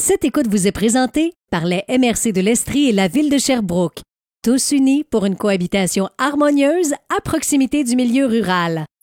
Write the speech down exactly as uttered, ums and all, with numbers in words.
Cette écoute vous est présentée par les M R C de l'Estrie et la Ville de Sherbrooke. Tous unis pour une cohabitation harmonieuse à proximité du milieu rural.